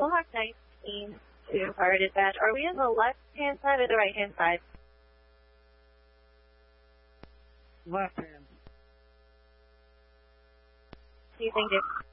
Mohawk 19 to Fire Dispatch. Are we on the left-hand side or the right-hand side? Left hand. Do you think it?